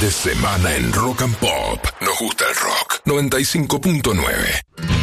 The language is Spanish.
de semana en Rock and Pop. Nos gusta el rock. 95.9.